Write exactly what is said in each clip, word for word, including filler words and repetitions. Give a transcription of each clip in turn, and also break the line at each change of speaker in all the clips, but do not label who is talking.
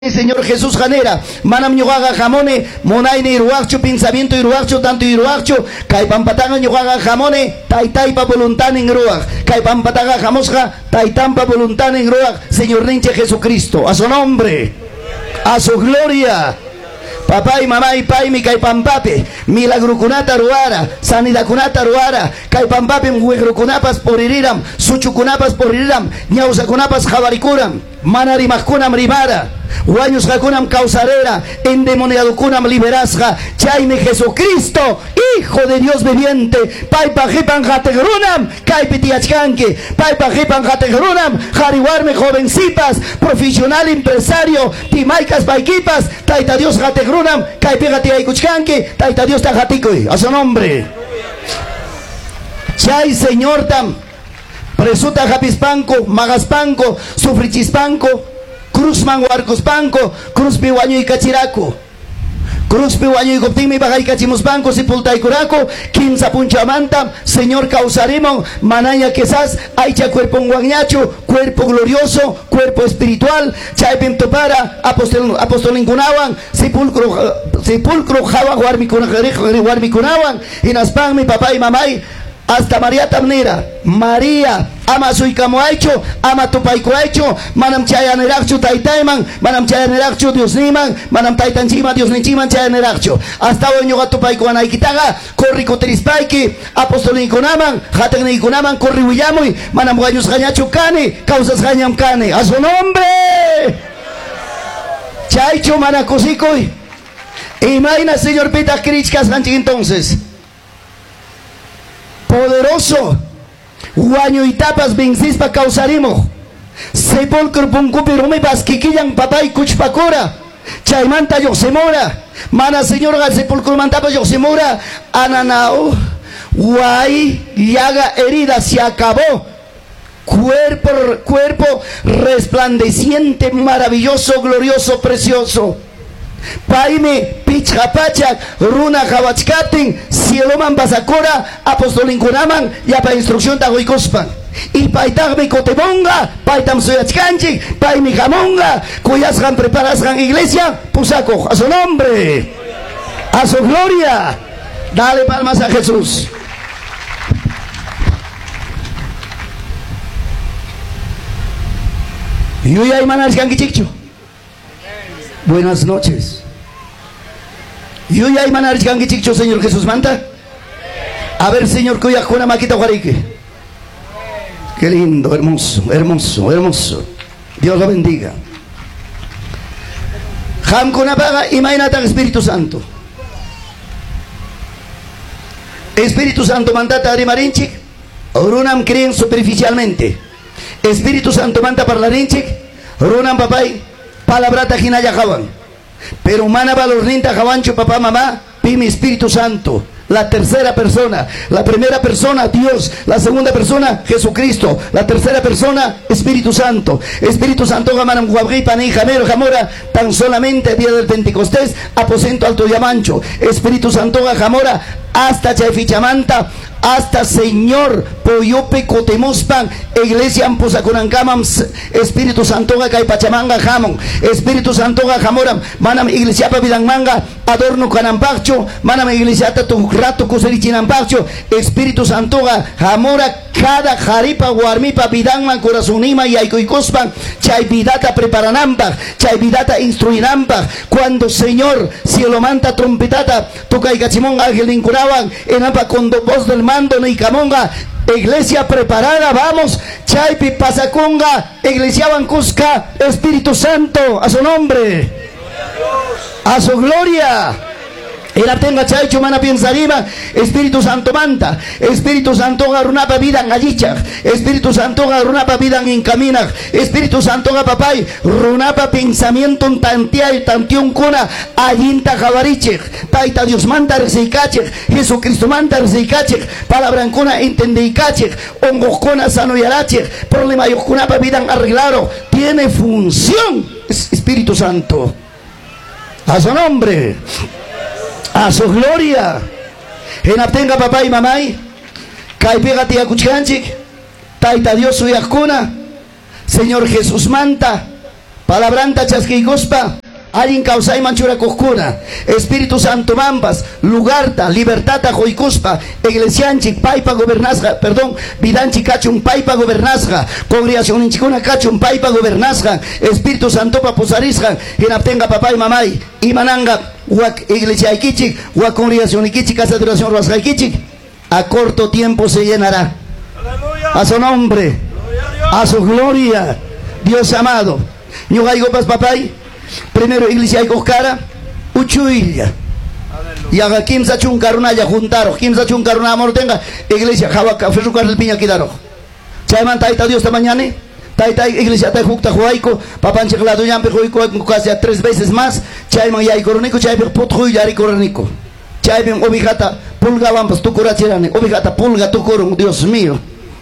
Señor Jesús Janera, manam ñuqaqa jamone, monayni iruaqchu, pensamiento iruaqchu, tanto iruaqchu, kay pampataqa ñuqaqa jamone, taytaypa voluntanin ruaq, kay pampataqa jamosqa, taytampa voluntanin ruaq, Señor ninche Jesucristo, a su nombre, a su gloria. Papá y mamá y pai mi kay pampape, milagrukunata ruara, sanidakunata ruara, kay pampape huegrukunapas poririram, suchukunapas poririram, ñausakunapas jabarikuram, manarimakunam rimara, guayos jakunam causarera, endemoniadukunam liberasga, chaime Jesucristo, Hijo de Dios viviente, pai pajipan jategrunam, kay pitiachkanke, pai pajipan jategrunam, jariwarme jovencitas, profesional empresario, timaikas paikipas, taita Dios jategrunam, kay pegati aykuchkanke, taita Dios tajatikoy, a su nombre. Chay Señor tam, presuta japispanco, magaspanco, sufrichispanco, cruzman huarcospanco, cruzpi waño y cachiraco. Cruzpi waño y coptimi bajay cachimuspanco, sepulta y curaco, quinza punchamanta, Señor causaremos, manaya quesas, aicha cuerpo guañacho, cuerpo glorioso, cuerpo espiritual, chaipim topara, apostol, apostolincunawan, sepulcro, sepulcro, java, guarmicunawan, y naspan mi papá y mamay, hasta María Tamnera, María, ama soy como hecho, ama tu pai hecho, manam chayanerachu taitaiman, manam chayanerachu Dios niman, manam taitanchima Dios nichiman chayanerachu. Hasta hoy yo tu pai kuanay kitaga, corri coterispaiki, apostolin kunaman, hatagni kunaman, corri huyamoy, manam guayos gañachu kane, causas gañam kane, a su nombre. Chaicho manacosicoy. Imagina Señor Pita Krichkas ganchi entonces. Poderoso, guaño y tapas vencispa causaremos. Sepulcro puncupi rumipas kikillan papay kuchpakura. Chaymanta yo se mora. Mana señor sepulcro mantapas yo se mora. Ananao, guay, llaga herida se acabó. Cuerpo, cuerpo resplandeciente, maravilloso, glorioso, precioso. Paime pichapachak runa jawachkatin cieloman basakora apostolinkunaman yapa instrucción tagoykospan y paitagmi kotemonga paitam suyachkanchik paimi jamonga kuyasgan preparasgan iglesia pusako a su nombre, a su gloria. Dale palmas a Jesús. Yuya imanas gangichikchu. Buenas noches. Yo ya hay manar chicho, Señor Jesús manta. A ver, Señor, cuya con maquita guarique. Qué lindo, hermoso, hermoso, hermoso. Dios lo bendiga. Jam con apaga y mainata Espíritu Santo. Espíritu Santo mandata de marinchik. Runam creen superficialmente. Espíritu Santo manda parlarinchik. Runam papay. Palabrata jinaya jaban, pero humana valorninta jabancho papá mamá, pimi Espíritu Santo, la tercera persona, la primera persona Dios, la segunda persona Jesucristo, la tercera persona Espíritu Santo. Espíritu Santo gamanam guabri pani jamero jamora, tan solamente día del Pentecostés, aposento alto yamancho. Espíritu Santo jamora hasta Chaifichamanta, hasta Señor Poyope Cotemospan, Iglesia Amposacunancamam, Espíritu Santo Gay Pachamanga Jamon, Espíritu Santo Jamoram, Manam Iglesia Pavidangmanga, Adorno Canampacho, Manam Iglesia tu rato Cuserichinampacho, Espíritu Santo Jamora, cada jaripa guarmipa vidangman corazonima y aikoicospan, Chaividata preparanampa, Chaividata instruinampa, cuando Señor cielo manta trompetata, toca y cachimón ángel incuraban, enapa con voz del mando ni camonga, iglesia preparada, vamos, Chaipi pasaconga, iglesia bancusca, Espíritu Santo, a su nombre, a su gloria. Era tenga chaicho mana piensarima, Espíritu Santo manta, Espíritu Santo garunapa vida en allichak, Espíritu Santo garunapa vida en incaminak, Espíritu Santo papay, runapa pensamiento en tantia y tantión cuna, allinta jabarichek, taita Dios manta reseikachek, Jesucristo manta reseikachek, palabra en cuna entendeikachek, ongokona sanoyarachek, problema yokunapa vida en arreglaro, tiene función, Espíritu Santo, a su nombre. A su gloria. En abtenga papá y mamá, caipega tía cuchcanchik, taita Dios suyakuna, Señor Jesús manta, Palabranta chasquicospa. Alguien causa y manchura coscura. Espíritu Santo mambas, lugarta, libertata joicuspa, iglesianchi, paipa gobernasga, perdón, vidanchi cachun, paipa gobernasga, congregación inchicuna cachun, paipa gobernasga, Espíritu Santo pa posarisga, inaptenga papá y mamay, y mananga, huac iglesia iquichic, huac congregación iquichic, casa de oración rasga iquichic, a corto tiempo se llenará. A su nombre, a su gloria, Dios amado. Ñugaigopas papay. Primero iglesia hay coscara, uchuilla. Y haga quinza chuncaruna ya juntaron, quinza chuncaruna amor tenga, iglesia, java café su el piña quitaron. Chayman taita Dios esta mañana, taita iglesia ta jukta juaico, papanche clado yampe juaico casi a tres veces más, chayman ya hay coronico, chayman putju ya hay coronico. Chayman obijata, pulga vampas tu curachirane, obijata pulga tu corón, Dios mío.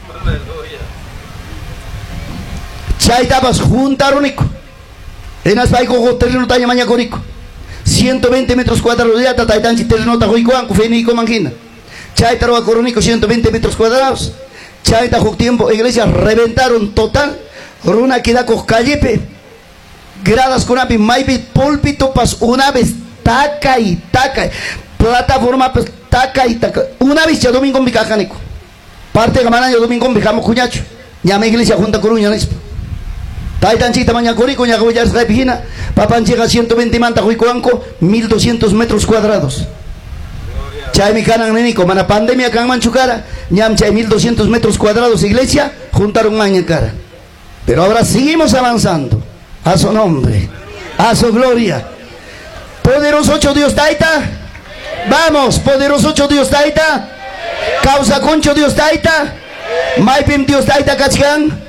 Chaytabas juntaronico. En Aspaico terreno tanya maña corico ciento veinte metros cuadrados de ata taitanchi terreno ta joicoanco fenico mangina chaita roa coronico ciento veinte metros cuadrados chaita jo tiempo iglesia reventaron total runa queda con callepe gradas con api maipi púlpito pas una vez taca y taca plataforma pues taca y taca una vez ya domingo bicajanico parte gamana ya domingo bijamo cuñacho llama iglesia junta coruña nispo Taitanchita mañana corico, ya voy a estar pijina. Papán llega a ciento veinte manta, juicoanco, mil doscientos metros cuadrados. Chay mi canan nenico, mana pandemia can manchucara, ñam chay mil doscientos metros cuadrados, iglesia, juntaron maña cara. Pero ahora seguimos avanzando. A su nombre, a su gloria. Poderoso ocho Dios Taita. Vamos, poderoso ocho Dios Taita. Causa concho Dios Taita. Maipim Dios Taita cachcan.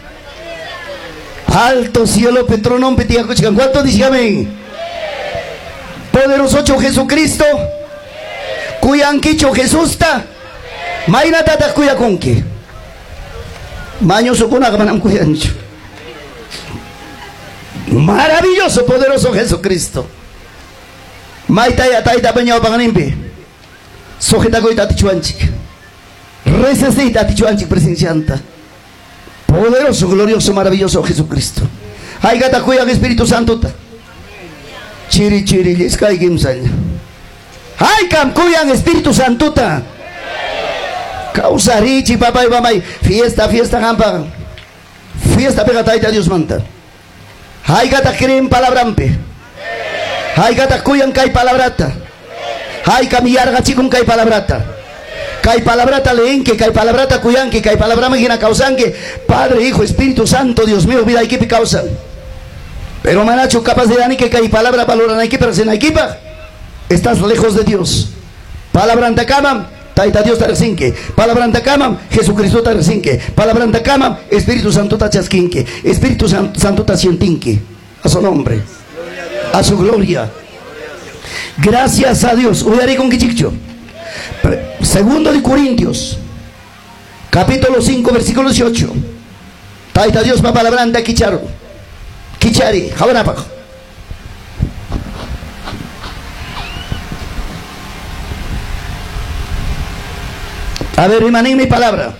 Alto cielo, Petronón, Petiacochican. ¿Cuánto dice amén? Poderoso ocho Jesucristo. Cuyanquicho Jesús ta. Maina tata cuya conque. Maño socona gamanam cuyancho. Maravilloso, poderoso Jesucristo. Maita ya taita peñao paganimpe. Sojeta coita tichuanchic. Recesita tichuanchic presencianta. Poderoso, glorioso, maravilloso Jesucristo. Ay gata cuyan Espíritu Santo ta. Chiri chiri les kai gimsaña. Ay cam cuyan Espíritu Santo ta. Causa richi papá y mamá. Fiesta, fiesta campa. Fiesta pega taita Dios manta. Ay gata creen palabrampe. Ay gata cuyan kai palabrata. Ay camillarga chicun kai palabrata. Kai palabrata leenque, kai palabrata cuyanque, kai palabrama gina causanque, Padre, Hijo, Espíritu Santo, Dios mío, vida equipe causan. Pero manacho capaz de dar que kai palabra valoran aquí, pero sin equipa, estás lejos de Dios. Palabra antacamam, taita Dios tarcinque, palabra antacamam, Jesucristo tarcinque, palabra antacamam, Espíritu Santo tachasquinque, Espíritu Santo tacientinque, a su nombre, a su gloria. Gracias a Dios. Uyari con quichicho. Segundo de Corintios, capítulo cinco, versículo dieciocho. Taita Dios pa palabranda quicharo. Quichari, jabanapa. A ver, rimaní mi palabra.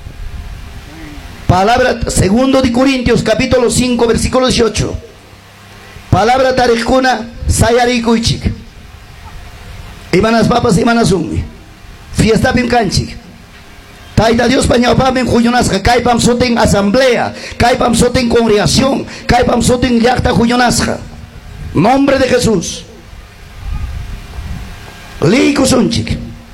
Palabra, segundo de Corintios, capítulo cinco, versículo dieciocho. Palabra tarejuna, sayari kuichik. Imanas papas, imanas ummi. Fiesta pim canchi. Taita Dios pañao pam en Juyonasca, caipam soten asamblea, caipam soten congregación, caipam soten yacta Juyonasca. Nombre de Jesús. Lico sonchik.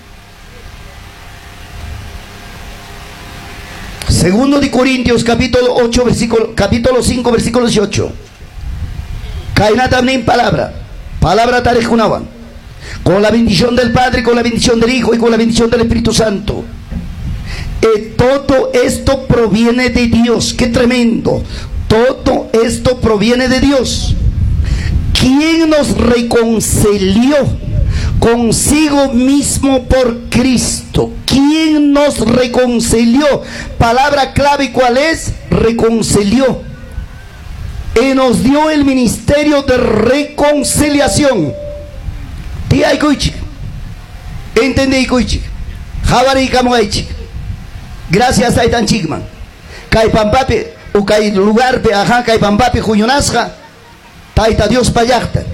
Segundo de Corintios, capítulo ocho, versículo, capítulo cinco, versículo dieciocho. Caina también palabra. Palabra tarejunaban. Con la bendición del Padre, con la bendición del Hijo y con la bendición del Espíritu Santo. Eh, todo esto proviene de Dios. ¡Qué tremendo! Todo esto proviene de Dios. ¿Quién nos reconcilió consigo mismo por Cristo? ¿Quién nos reconcilió? Palabra clave, ¿cuál es? Reconcilió. Y nos dio el ministerio de reconciliación. Tía y cuichi. Entendí y cuichi. Javari y camoichi. Gracias a Itan Chigman. Kai pampapi, o kai lugar pe ajá, kai pampapi Juyonasca. Taita Dios payakta.